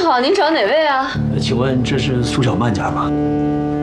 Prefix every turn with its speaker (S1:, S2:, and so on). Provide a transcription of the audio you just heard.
S1: 好，您找哪位啊？
S2: 请问这是苏小曼家吗？